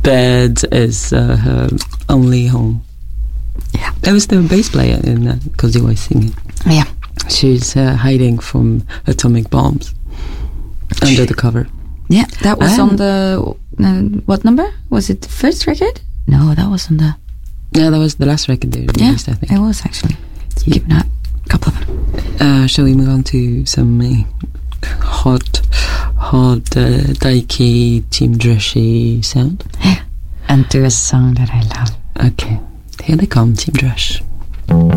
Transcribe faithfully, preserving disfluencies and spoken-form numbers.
bed is uh, her only home. Yeah. That was the bass player in that, because he was singing. Yeah. She's uh, hiding from atomic bombs under the cover. Yeah, that was And on the... Uh, what number? Was it the first record? No, that was on the... Yeah, that was the last record they released, yeah, I think. it was actually. Yeah. Keeping out a couple of them. Uh, shall we move on to some uh, hot, hot uh, Daiki Team Drushy sound? Yeah, and to a song that I love. Okay, here they come, Team Drush.